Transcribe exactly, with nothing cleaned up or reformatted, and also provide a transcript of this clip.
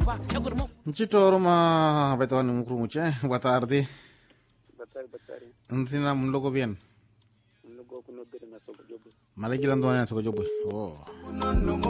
Ncito Roma Betawani Mukruche, boa tarde. Boa tarde, boa tarde. Nsina mlogo bien. Mlogo kuno bere na soko jobo. Malaki landona soko jobo. Oh.